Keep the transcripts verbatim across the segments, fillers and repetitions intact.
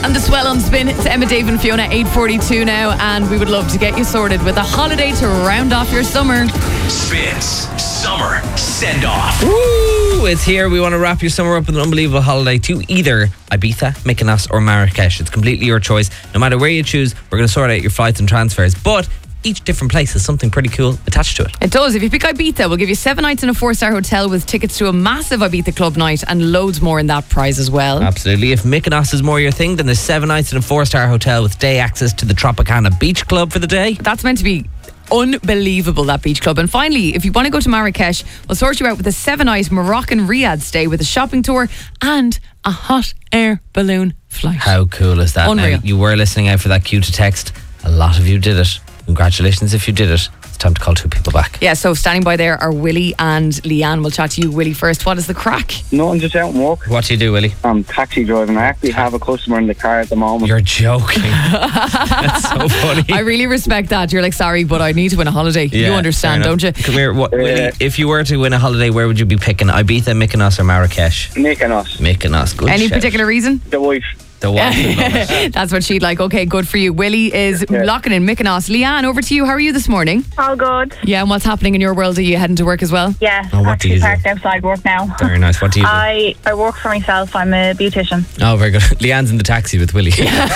and the Swell on Spin. It's Emma, Dave and Fiona, eight forty-two now, and we would love to get you sorted with a holiday to round off your summer. Spins Summer Send Off. Woo! It's here. We want to wrap your summer up with an unbelievable holiday to either Ibiza, Mykonos or Marrakesh. It's completely your choice. No matter where you choose, we're going to sort out your flights and transfers. But each different place has something pretty cool attached to it. It does. If you pick Ibiza, we'll give you seven nights in a four-star hotel with tickets to a massive Ibiza club night and loads more in that prize as well. Absolutely. If Mykonos is more your thing, then there's seven nights in a four-star hotel with day access to the Tropicana Beach Club for the day. That's meant to be unbelievable, that beach club. And finally, if you want to go to Marrakesh, we'll sort you out with a seven-night Moroccan Riyadh stay with a shopping tour and a hot air balloon flight. How cool is that? Unreal. Now, you were listening out for that cue to text. A lot of you did it. Congratulations if you did it. It's time to call two people back. Yeah, so standing by there are Willie and Leanne. We'll chat to you, Willie, first. What is the crack? No, I'm just out and walk. What do you do, Willie? I'm taxi driving. I actually have a customer in the car at the moment. You're joking. That's so funny. I really respect that. You're like, sorry, but I need to win a holiday. Yeah, you understand, fair enough. don't you? Come here. What, Uh, Willie, if you were to win a holiday, where would you be picking? Ibiza, Mykonos or Marrakesh? Mykonos. Mykonos. Good Any shout. particular reason? The wife. The wife. That's what she'd like. Okay, good for you. Willie is Yeah. locking in Mykonos. Leanne, over to you. How are you this morning? All good. Yeah, and what's happening in your world? Are you heading to work as well? Yeah, Oh, what do actually you do? parked outside work now. Very nice. What do you do? I, I work for myself. I'm a beautician. Oh, very good. Leanne's in the taxi with Willie.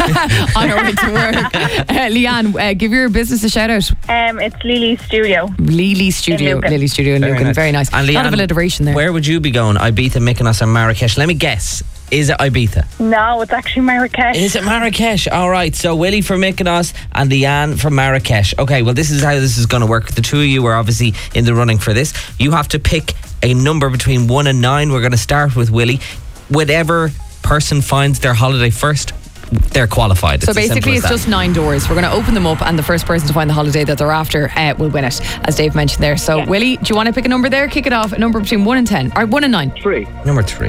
On her way to work. Uh, Leanne, uh, give your business a shout out. Um, it's Lily's studio. Lily Studio. In Lucan. Lily Studio in Lucan. Very nice. And A lot of Leanne, alliteration there. Where would you be going? Ibiza, Mykonos or Marrakesh? Let me guess. Is it Ibiza? No, it's actually Marrakesh. Is it Marrakesh? All right. So Willie for Mykonos and Leanne for Marrakesh. Okay, well, this is how this is going to work. The two of you are obviously in the running for this. You have to pick a number between one and nine. We're going to start with Willie. Whatever person finds their holiday first, they're qualified. So It's as simple basically, as it's that. just nine doors. We're going to open them up, and the first person to find the holiday that they're after uh, will win it, as Dave mentioned there. So, Yeah. Willie, do you want to pick a number there? Kick it off. A number between one and ten, or one and nine. Three. number three.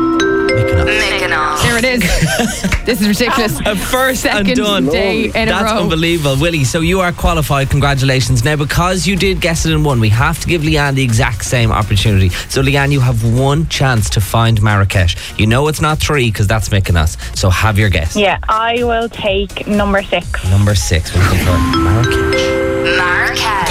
Mykonos. There it is. This is ridiculous. A first Second and done. day in That's a row. unbelievable. Willie, so you are qualified. Congratulations. Now, because you did guess it in one, we have to give Leanne the exact same opportunity. So, Leanne, you have one chance to find Marrakesh. You know it's not three because that's Mykonos. So, have your guess. Yeah, I will take number six. Number six. We're looking for Marrakesh. Marrakesh.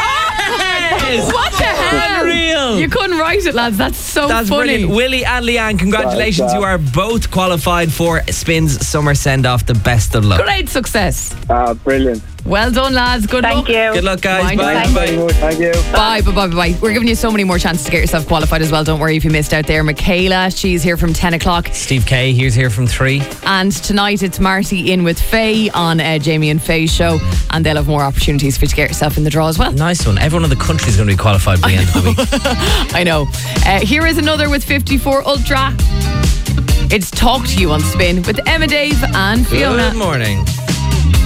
Yes! What the hell? Unreal. You couldn't write it, lads. That's so That's funny. brilliant. Willie and Leanne, congratulations. Right, You are both qualified for Spins Summer Send Off. The best of luck. Great success. Ah, brilliant. Well done, lads. Good luck. Thank you. Good luck, guys. Mind Bye. yourself. Bye. Very much. Thank you. Bye, bye, bye, bye, bye. We're giving you so many more chances to get yourself qualified as well. Don't worry if you missed out there. Michaela, she's here from ten o'clock. Steve K, here's here from three. And tonight it's Marty in with Faye on uh, Jamie and Faye's show. And they'll have more opportunities for you to get yourself in the draw as well. Nice one. Everyone in the country is going to be qualified by the end of the week. I know. Uh, here is another with fifty-four Ultra. It's Talk to You on Spin with Emma, Dave and Fiona. Good morning.